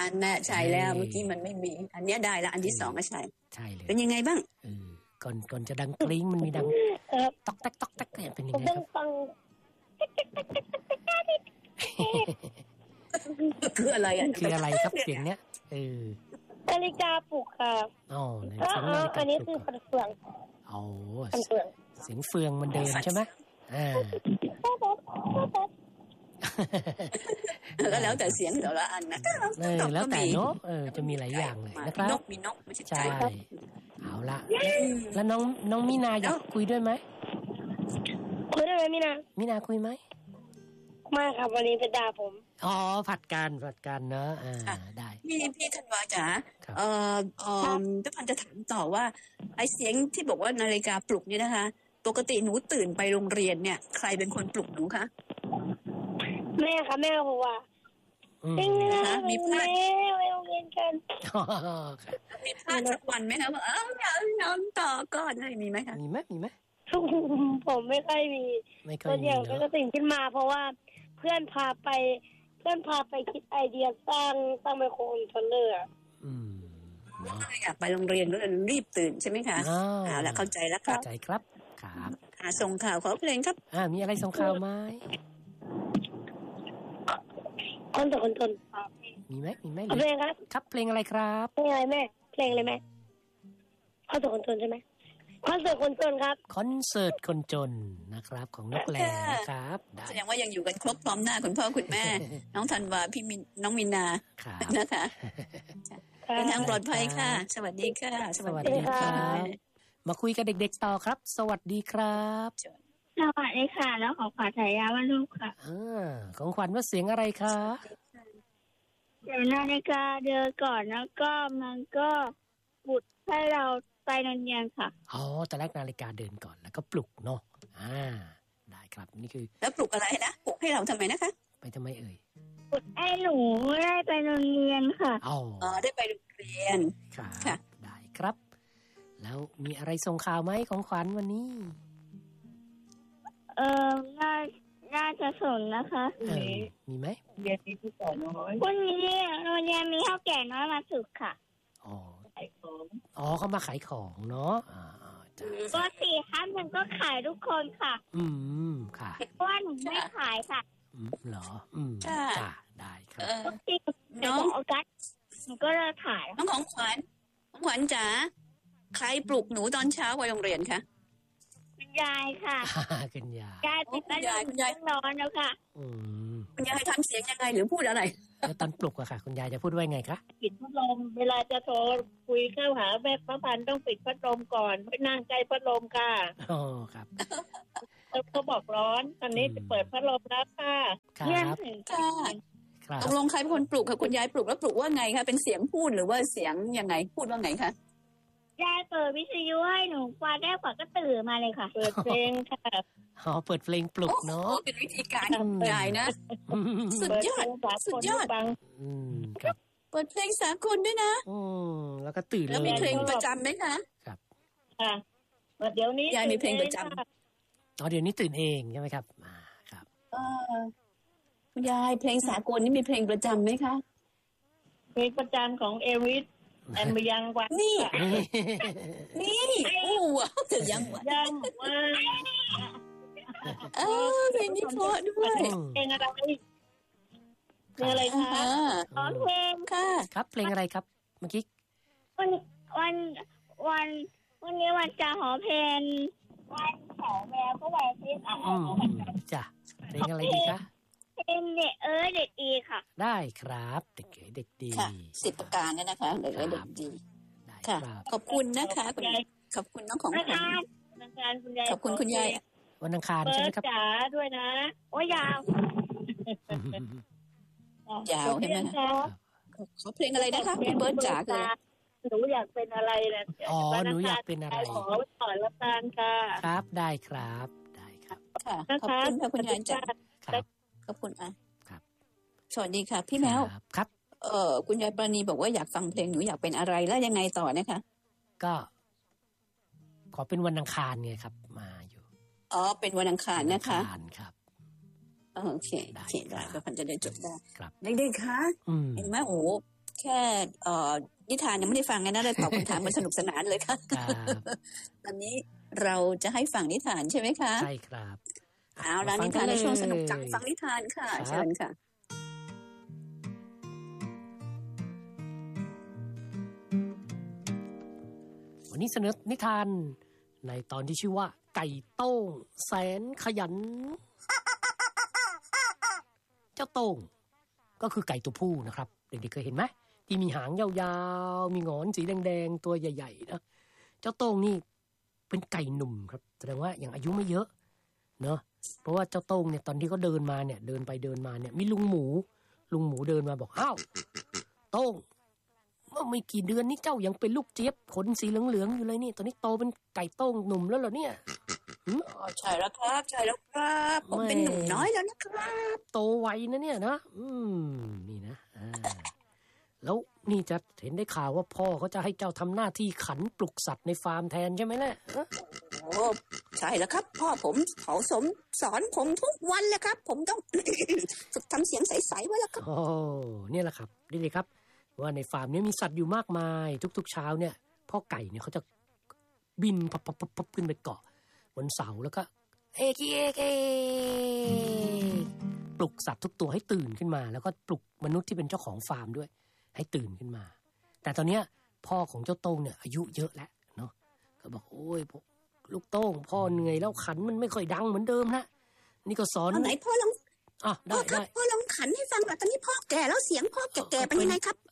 อันน่ะใช่แล้วเมื่อกี้มันไม่มีอันเนี้ยได้แล้วอันที่สองก็ใช่ใช่เลยเป็นยังไงบ้างก่อนจะดังกริ๊งมันมีดังตอกแตกตอกแตกเป็นยังไงครับคืออะไรอ่ะคืออะไรครับเสียงเนี้ยนาฬิกาปลุกค่ะอันนี้คือเฟืองเสียงเฟืองมันเดินใช่ไหมก็แล้วแต่เสียงแต่ละอันนะแล้วแต่เนาะจะมีหลายอย่างเลยนะครับมีนกไม่ใช่ใช่เอาละแล้วน้องมีนาอยากคุยด้วยไหมคุยได้ไหมมีนาคุยไหมไม่ครับวันนี้เป็นดาผมผัดกันเนอะได้พี่ธันวาจ๋าทุกคนจะถามต่อว่าไอเสียงที่บอกว่านาฬิกาปลุกเนี่ยนะคะปกติหนูตื่นไปโรงเรียนเนี่ยใครเป็นคนปลุกหนูคะแม่ค่ะแม่บอกว่ามีพลาดไปโรงเรียนกันมีพลาดสักวันไหมคะว่าอยากนอนต่อก่อนอะไรมีไหมคะมีไหมผมไม่ค่อยมีตัวอย่างก็ตื่นขึ้นมาเพราะว่าเพื่อนพาไปคิดไอเดียสร้างไมโครคอนโทรลเลอร์อยากไปโรงเรียนก็เลยรีบตื่นใช่ไหมคะแล้วเข้าใจแล้วครับเข้าใจครับส่งข่าวขอเพลงครับมีอะไรส่งข่าวไหมคนต่อคนทนมีไหมเพลงครับเพลงอะไรครับเพลงอะไรแม่เพลงอะไรแม่คนต่อคนทนใช่ไหมคอนเสิร์ตคนจนครับคอนเสิร์ตคนจนนะครับของนกแลนะครับแสดงว่ายังอยู่กันครบพร้อมหน้าคุณพ่อคุณแม่น้องธันวาพี่น้องมินานะคะเดินทางปลอดภัยค่ะสวัสดีค่ะสวัสดีครับมาคุยกับเด็กๆต่อครับสวัสดีครับสวัสดีค่ะแล้วของขวัญฉายาว่าลูกค่ะของขวัญว่าเสียงอะไรคะเสียงนาฬิกาเดินก่อนแล้วก็มันก็ปลุกให้เราไปโรงเรียนค่ะตอนแรกนาฬิกาเดินก่อนแล้วก็ปลุกเนาะได้ครับนี่คือแล้วปลุกอะไรนะปลุกให้เราทำไมนะคะไปทำไมเอ่ยปลุกให้หนูได้ไปโรงเรียนค่ะได้ไปโรงเรียนค่ะได้ครับแล้วมีอะไรส่งข่าวไหมของขวัญวันนี้น่าจะส่งนะคะมีไหมเรียนที่สอนน้อยวันนี้โรงเรียนมีเฒ่าแก่น้อยมาสึกค่ะขายของเขามาขายของเนาะปกติครับมันก็ขายทุกคนค่ะค่ะเพราะว่าหนูไม่ขายค่ะเหรอจ้าได้ครับปกติน้องออกัสหนูก็เลิกขายน้องของขวัญจ๋าใครปลุกหนูตอนเช้าไปโรงเรียนคะคุณยายค่ะคุณยายติดคุณยายนอนแล้วค่ะคุณยายทำเสียงยังไงหรือพูดอะไรแล้วตอนปลุกอะค่ะคุณยายจะพูดว่าไงคะปิดพัดลมเวลาจะโทรคุยเข้าหาแม่พระพันต้องปิดพัดลมก่อนไม่นั่งใกล้พัดลมค่ะครับเขาบอกร้อนตอนนี้จะเปิดพัดลมแล้วค่ะครับตกลงใครเป็นคนปลุกคะคุณยายปลุกแล้วปลุกว่าไงคะเป็นเสียงพูดหรือว่าเสียงยังไงพูดว่าไงคะยายเปิดวิทยุให้หนูฟังได้กว่าก็ตื่นมาเลยค่ะเปิดเพลงค่ะเปิดเพลงปลุกเนาะเป็นวิธีการของยายนะสุดยอดครับเปิดเพลงสากลด้วยนะแล้วก็ตื่นแล้วมีเพลงประจำไหมคะครับค่ะเดี๋ยวนี้ยายมีเพลงประจำเดี๋ยวนี้ตื่นเองใช่ไหมครับครับคุณยายเพลงสากลนี่มีเพลงประจำไหมคะเพลงประจำของเอวิสอันไปยังวันนี่โอ้ว้าวจะยังวันเพลงนี้เพราะด้วยเพลงอะไรคะเพลงค่ะครับเพลงอะไรครับเมื่อกี้วันนี้วันจะขอเพลงวันขอแมวก็ไหวซิจ้ะเพลงอะไรดีคะเป็นเด็กเด็กดีค่ะได้ครับเด็กดี 10ประการเนี่ยนะคะเด็กดีค่ะขอบคุณนะคะคุณขอบคุณน้องของคุณคุณยายขอบคุณคุณยายวันอังคารใช่ไหมครับจ๋าด้วยนะโอ้ยาวยาวใช่ไหมขอเพลงอะไรนะคะพี่เบิร์ดจ๋าคือหนูอยากเป็นอะไรนะหนูอยากเป็นอะไรขอต่อละกันค่ะครับได้ครับค่ะขอบคุณค่ะคุณยายจ๋าขอบคุณครับสวัสดีค่ะพี่แมวครับคุณยายปราณีบอกว่าอยากฟังเพลงหนูอยากเป็นอะไรแล้วยังไงต่อนะคะก็ขอเป็นวันอังคารไงครับมาอยู่เป็นวันอังคารนะคะครับโอเคได้ก็พันจะได้จบได้ครับเด็กๆคะเห็นไหมโอ้แค่นิทานยังไม่ได้ฟังกันนะเลยตอบคำถามมันสนุกสนานเลยค่ะตอนนี้เราจะให้ฟังนิทานใช่ไหมคะใช่ครับเอาละนิทานในช่วงสนุกจังฟังนิทานค่ะเชิญค่ะวันนี้เสนอนิทานในตอนที่ชื่อว่าไก่โต้งแสนขยันเจ้าโต้งก็คือไก่ตัวผู้นะครับเด็กๆเคยเห็นไหมที่มีหางยาวๆมีหงอนสีแดงๆตัวใหญ่ๆนะเจ้าโต้งนี่เป็นไก่หนุ่มครับแสดงว่ายังอายุไม่เยอะเนาะเพราะว่าเจ้าโต้งเนี่ยตอนที่เขาเดินมาเนี่ยเดินไปเดินมาเนี่ยมีลุงหมูเดินมาบอกอ้าวโต้งเมื่อไม่กี่เดือนนี้เจ้ายังเป็นลูกเจี๊ยบขนสีเหลืองๆอยู่เลยนี่ตอนนี้โตเป็นไก่โต้งหนุ่มแล้วเหรอเนี่ยใช่แล้วครับใช่แล้วครับผมเป็นหนุ่มน้อยแล้วนะครับโตไวนะเนี่ยนะนี่นะแล้วนี่จะเห็นได้ข่าวว่าพ่อเขาจะให้เจ้าทำหน้าที่ขันปลุกสัตว์ในฟาร์มแทนใช่ไหมล่ะโอ้ใช่แล้วครับพ่อผมเขาสอนผมทุกวันเลยครับผมต้อง ฝึกทำเสียงใสๆไว้แล้วครับโอ้เนี่ยแหละครับดีเลยครับว่าในฟาร์มนี้มีสัตว์อยู่มากมายทุกๆเช้าเนี่ยพ่อไก่เนี่ยเขาจะบินพับขึ้นไปเกาะบนเสาแล้วก็เอปลุกสัตว์ทุกตัวให้ตื่นขึ้นมาแล้วก็ปลุกมนุษย์ที่เป็นเจ้าของฟาร์มด้วยให้ตื่นขึ้นมาแต่ตอนเนี้ยพ่อของเจ้าโต้งเนี่ยอายุเยอะแล้วเนาะก็บอกโอ้ยลูกโต้งพ่อเหนื่อยแล้วขันมันไม่ค่อยดังเหมือนเดิมนะนี่ก็สอนไหนพ่อลองได้พ่อลองขันให้ฟังหน่อยตอนนี้พ่อแก่แล้วเสียงพ่อแก่ๆเป็นยังไงครับ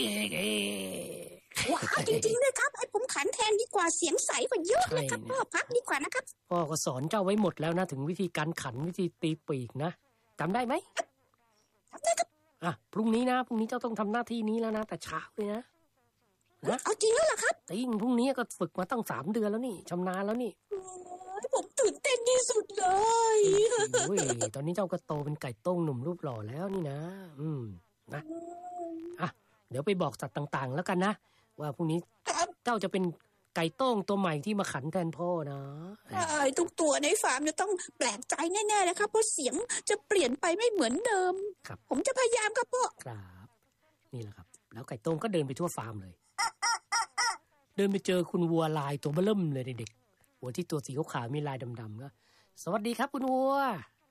ว้าวจริงๆเลยครับไอ้ผมขันแทนดีกว่าเสียงใสกว่าเยอะเลยครับพ่อพักดีกว่านะครับพ่อก็สอนเจ้าไว้หมดแล้วนะถึงวิธีการขันวิธีตีปีกนะจำได้ไหมจำได้ครับพรุ่งนี้เจ้าต้องทำหน้าที่นี้แล้วนะแต่เช้าเลยนะเอาจริงแล้วเหรอครับจริงพรุ่งนี้ก็ฝึกมาตั้ง3 เดือนแล้วนี่ชำนาญแล้วนี่ผมตื่นเต้นที่สุดเลยโอ้ยตอนนี้เจ้าก็โตเป็นไก่โต้งหนุ่มรูปหล่อแล้วนี่นะนะเดี๋ยวไปบอกสัตว์ต่างๆแล้วกันนะว่าพรุ่งนี้เจ้าจะเป็นไก่โต้งตัวใหม่ที่มาขันแทนพ่อนะทุกตัวในฟาร์มจะต้องแปลกใจแน่ๆเลยครับเพราะเสียงจะเปลี่ยนไปไม่เหมือนเดิมผมจะพยายามครับพ่อครับนี่แหละครับแล้วไก่โต้งก็เดินไปทั่วฟาร์มเลยเดินไปเจอคุณวัวลายตัวเบิ่มเลยเด็กๆวัวที่ตัวสีขาวๆมีลายดำๆก็สวัสดีครับคุณวัว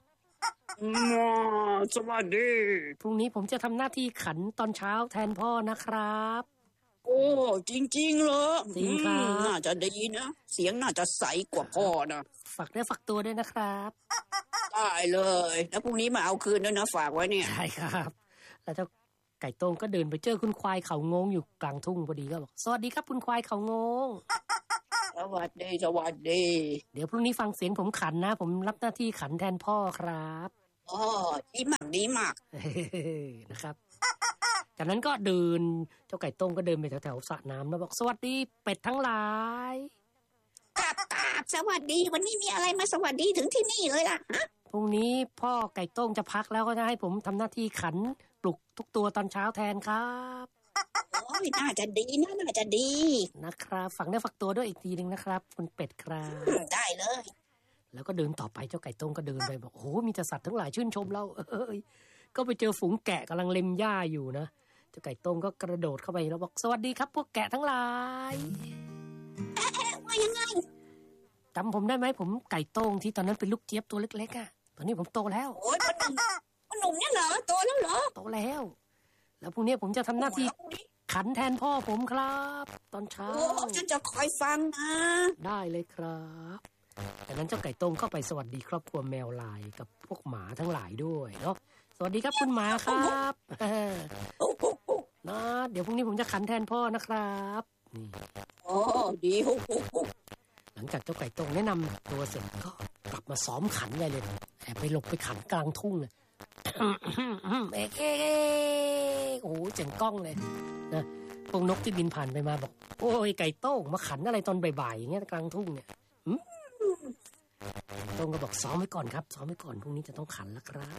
สวัสดีพรุ่งนี้ผมจะทำหน้าที่ขันตอนเช้าแทนพ่อนะครับโอ้จริงๆเหรอจริงครับน่าจะดีนะเสียงน่าจะใสกว่าพ่อนะฝากเนื้อฝากตัวด้วยนะครับได้เลยแล้วพรุ่งนี้มาเอาคืนด้วยนะฝากไว้เนี่ยใช่ครับแล้วเจ้าไก่โต้งก็เดินไปเจอคุณควายเขางงอยู่กลางทุ่งพอดีก็บอกสวัสดีครับคุณควายเขางงสวัสดีเดี๋ยวพรุ่งนี้ฟังเสียงผมขันนะผมรับหน้าที่ขันแทนพ่อครับดีมากนะครับจากนั้นก็เดินเจ้าไก่โต้งก็เดินไปแถวๆสระน้ำแล้วบอกสวัสดีเป็ดทั้งหลายกราบสวัสดีวันนี้มีอะไรมาสวัสดีถึงที่นี่เลยล่ะพรุ่งนี้พ่อไก่โต้งจะพักแล้วก็จะให้ผมทำหน้าที่ขันปลุกทุกตัวตอนเช้าแทนครับน่าจะดีนะครับฝังเนื้อฝักตัวด้วยอีกทีนึงนะครับคุณเป็ดครับได้เลยแล้วก็เดินต่อไปเจ้าไก่โต้งก็เดินไปบอกโอ้มีแต่สัตว์ทั้งหลายชื่นชมเราก็ไปเจอฝูงแกะกำลังเล็มหญ้าอยู่นะเจ้าไก่โต้งก็กระโดดเข้าไปแล้วบอกสวัสดีครับพวกแกะทั้งหลายว่ายังไงจำผมได้ไหมผมไก่โต้งที่ตอนนั้นเป็นลูกเจี๊ยบตัวเล็กๆตอนนี้ผมโตแล้วโอ้ยหนุ่มเนี่ยเหรอโตแล้วเหรอโตแล้วพรุ่งนี้ผมจะทำหน้าที่ขันแทนพ่อผมครับตอนเช้าฉันจะคอยฟังนะได้เลยครับจากนั้นเจ้าไก่โต้งก็ไปสวัสดีครอบครัวแมวลายกับพวกหมาทั้งหลายด้วยเนาะสวัสดีครับคุณหมาครับนะเดี๋ยวพรุ่งนี้ผมจะขันแทนพ่อนะครับนี่ดีหลังจากเจ้าไก่โต้งแนะนำตัวเสร็จก็กลับมาซ้อมขันเลยแอบไปหลบไปขันกลางทุ่งเลยโอ้เจ๋งกล้องเลยนะพวกนกที่บินผ่านไปมาบอกโอ้ยไก่โต้งมาขันอะไรตอนบ่ายๆอย่างเงี้ยกลางทุ่งเนี่ยโต้งก็บอกซ้อมไว้ก่อนครับซ้อมไว้ก่อนพรุ่งนี้จะต้องขันแล้วครับ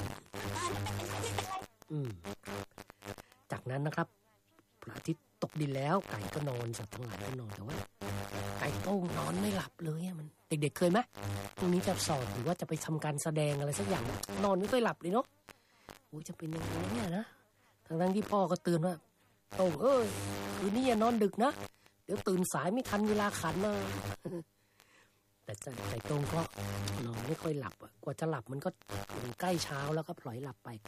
จากนั้นนะครับพระอาทิตย์ตกดินแล้วไก่ก็นอนสัตว์ทั้งหลายก็นอนแต่ว่าไก่โต้งนอนไม่หลับเลยมันเด็กๆเคยไหมพรุ่งนี้จะสอบหรือว่าจะไปทำการแสดงอะไรสักอย่างนอนไม่ค่อยหลับเลยเนาะโอ้ยจะเป็นยังไงเนี่ยนะทั้งที่พ่อก็เตือนว่าโต้งคืนนี้อย่านอนดึกนะเดี๋ยวตื่นสายไม่ทันเวลาขันนะแต่ไก่โต้งก็นอนไม่ค่อยหลับกว่าจะหลับมันก็ใกล้เช้าแล้วก็พลอยหลับไป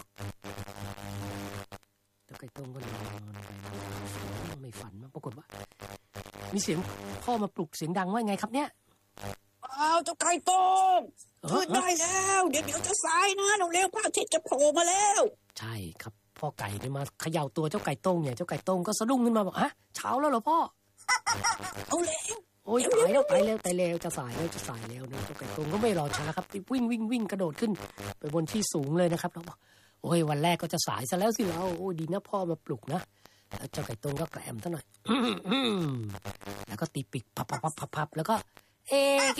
แต่ไก่โต้งก็นอนไปไม่ฝันปรากฏว่ามีเสียงพ่อมาปลุกเสียงดังว่าไงครับเนี่ยอ้าวเจ้าไก่โต้งตื่นได้แล้วเดี๋ยวจะสายนะเร็วๆพระอาทิตย์จะโผล่มาแล้วใช่ครับพ่อไก่ได้มาเขย่าตัวเจ้าไก่โต้งเนี่ยเจ้าไก่โต้งก็สะดุ้งขึ้นมาบอกฮะเช้าแล้วเหรอพ่อเอาแล้วโอ้ยตายแล้วจะสายแล้วเนี่ยเจ้าไก่โต้งก็ไม่รอช้าครับวิ่งกระโดดขึ้นไปบนที่สูงเลยนะครับแล้วบอกโอ้ยวันแรกก็จะสายซะแล้วสิเราโอ้ยดีนะพ่อมาปลุกนะแล้วเจ้าไก่โต้งก็แกรมซะหน่อยแล้วก็ตีปีกพับแล้วก็เอก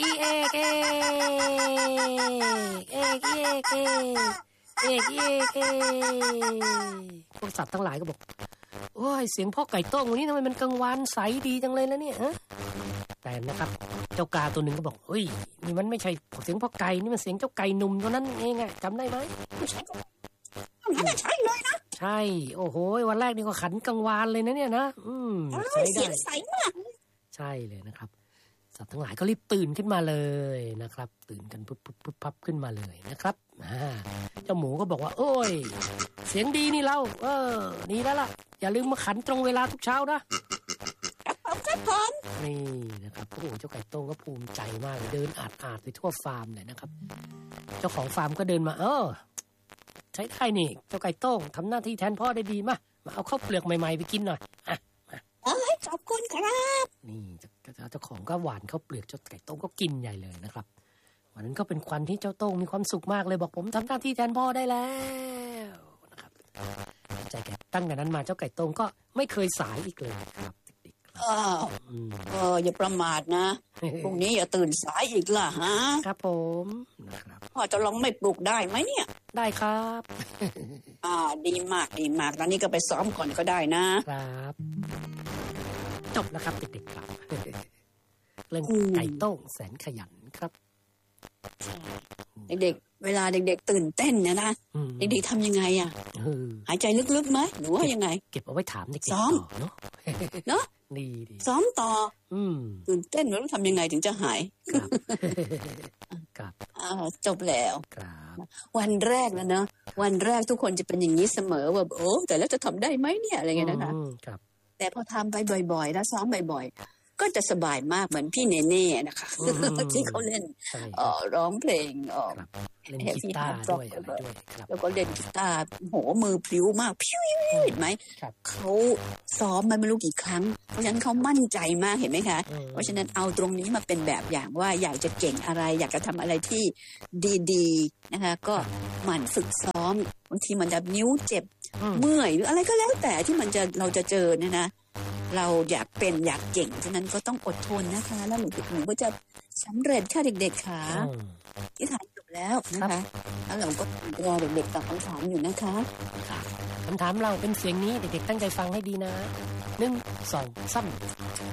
พวกสัตว์ทั้งหลายก็บอกโอ้ยเสียงพ่อไก่โต้งวันนี้ทำไมมันกังวานใสดีจังเลยแล้วเนี่ยแต่นะครับเจ้ากาตัวหนึ่งก็บอกเฮ้ยนี่มันไม่ใช่เสียงพ่อไก่นี่มันเสียงเจ้าไก่หนุ่มตัวนั้นเองจำได้ไหมใช่เลยนะใช่โอ้โหวันแรกนี่ก็ขันกังวานเลยนะเนี่ยนะใช่เสียงใสมากใช่เลยนะครับสัตว์ทั้งหลายก็รีบตื่นขึ้นมาเลยนะครับตื่นกันปุ๊บพับขึ้นมาเลยนะครับเจ้าหมูก็บอกว่าโอ้ยเสียงดีนี่เราดีแล้วล่ะอย่าลืมมาขันตรงเวลาทุกเช้านะครับผมนี่นะครับโอ้โหเจ้าไก่โต้งก็ภูมิใจมากเลยเดินอาดไปทั่วฟาร์มเลยนะครับเจ้าของฟาร์มก็เดินมาใช้ได้นี่เจ้าไก่โต้งทำหน้าที่แทนพ่อได้ดีมาเอาข้าวเปลือกใหม่ๆไปกินหน่อยขอบคุณครับนี่เจ้าของก็หวานข้าวเปลือกเจ้าไก่โต้งก็กินใหญ่เลยนะครับวันนั้นก็เป็นวันที่เจ้าโต้งมีความสุขมากเลยบอกผมทำหน้าที่แทนพ่อได้แล้วนะครับใจแกตั้งแต่นั้นมาเจ้าไก่โต้งก็ไม่เคยสายอีกเลยครับเด็กๆอย่าประมาทนะพรุ่งนี้อย่าตื่นสายอีกล่ะฮะครับผมนะครับพ่อจะลองไม่ปลุกได้ไหมเนี่ยได้ครับดีมากตอนนี้ก็ไปซ้อมก่อนก็ได้นะครับจบแล้วครับเด็กๆครับเรื่องไก่โต้งแสนขยันครับเด็กๆเวลาเด็กๆตื่นเต้นเนี่ยนะเด็กๆทำยังไงหายใจลึกๆไหมหรือว่ายังไงเก็บเอาไว้ถามเด็กๆซ้อมเนาะดีซ้อมต่อตื่นเต้นแล้วทำยังไงถึงจะหายครับจบแล้ววันแรกแล้วเนาะวันแรกทุกคนจะเป็นอย่างนี้เสมอว่าโอ้แต่แล้วจะทำได้ไหมเนี่ยอะไรเงี้ยนะคะแต่พอทำไปบ่อยๆแล้วซ้อมบ่อยๆก็จะสบายมากเหมือนพี่เนเน่นะคะที่เขาเล่นร้องเพลงเล่นกีตาร์ด้วยแล้วก็เล่นกีตาร์โหมือพลิ้วมากพิ้วเห็นไหมเขาซ้อมมาไม่รู้กี่ครั้งเพราะฉะนั้นเขามั่นใจมากเห็นไหมคะเพราะฉะนั้นเอาตรงนี้มาเป็นแบบอย่างว่าอยากจะเก่งอะไรอยากจะทำอะไรที่ดีๆนะคะก็หมั่นฝึกซ้อมบางทีมันจะนิ้วเจ็บเมื่อยหรืออะไรก็แล้วแต่ที่เราจะเจอเนี่ยนะเราอยากเป็นอยากเก่งฉะนั้นก็ต้องอดทนนะคะแล้วหนูก็จะสำเร็จค่ะเด็กๆค่ะที่ถ่ายจบแล้วนะคะแล้วเราก็รอเด็กๆตอบคำถามอยู่นะคะคำถามเราเป็นเสียงนี้เด็กๆตั้งใจฟังให้ดีนะ1 2 3